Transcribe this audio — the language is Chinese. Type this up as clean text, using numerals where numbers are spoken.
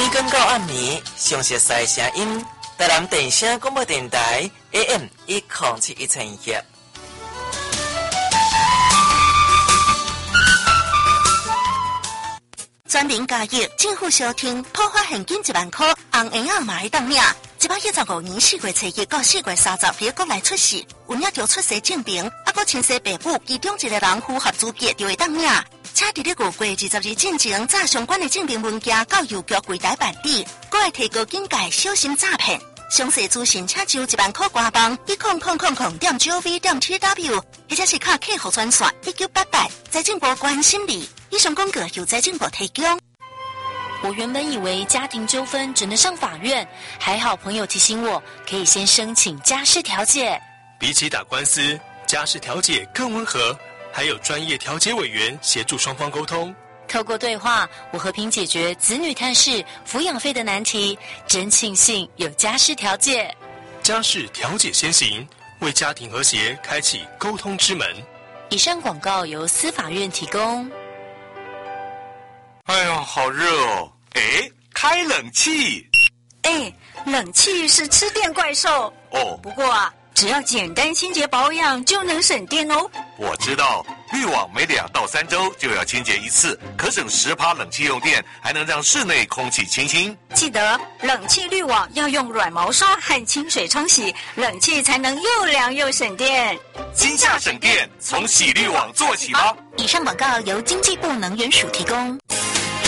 更到暗暝，详细赛声音，台南电声广播电台 AM1071千赫。 全民加入，政府小厅破发现金1万块，红圆仔嘛会当领。115年4月初1到4月30日国内出世，有领着出生证明，还亲生父母其中一个人符合资格就会当领。请伫咧5月20日进前，查相关的证明文件到邮局柜台办理，还会提高警戒小心诈骗。详细资讯请就1万块官网10000.gov.tw， 或者是卡客服专线1988，财政部关心你。以上广告由财政部提供。 我原本以为家庭纠纷只能上法院，还好朋友提醒我，可以先申请家事调解。 比起打官司，家事调解更温和，还有专业调解委员协助双方沟通。 透过对话，我和平解决子女探视、抚养费的难题，真庆幸有家事调解。 家事调解先行，为家庭和谐开启沟通之门。 以上广告由司法院提供。 哎呀，好热哦！哎，开冷气。 哎，冷气是吃电怪兽哦。 不过啊，只要简单清洁保养就能省电哦。 我知道，滤网每2到3周就要清洁一次，可省10%冷气用电，还能让室内空气清新。 记得冷气滤网要用软毛刷和清水冲洗，冷气才能又凉又省电。 今夏省电，从洗滤网做起吧。 以上广告由经济部能源署提供。